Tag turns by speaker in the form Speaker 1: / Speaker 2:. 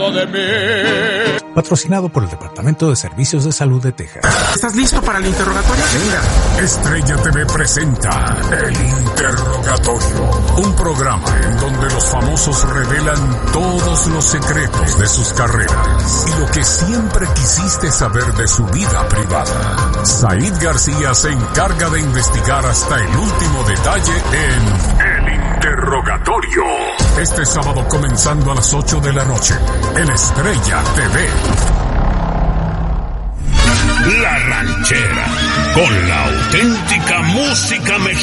Speaker 1: de mí.
Speaker 2: Patrocinado por el Departamento de Servicios de Salud de Texas.
Speaker 3: ¿Estás listo para el interrogatorio?
Speaker 4: Venga. Estrella TV presenta El Interrogatorio, un programa en donde los famosos revelan todos los secretos de sus carreras y lo que siempre quisiste saber de su vida privada. Said García se encarga de investigar hasta el último detalle en El Interrogatorio. Este sábado comenzando a las 8 de la noche, en Estrella TV.
Speaker 5: La Ranchera, con la auténtica música mexicana.